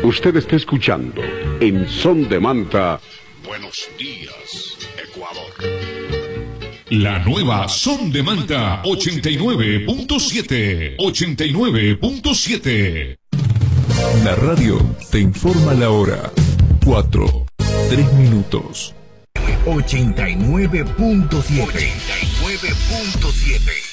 Usted está escuchando en Son de Manta. Buenos días, Ecuador. La nueva Son de Manta 89.7. 89.7. La radio te informa la hora. 4:03 minutos. 89.7. 89.7.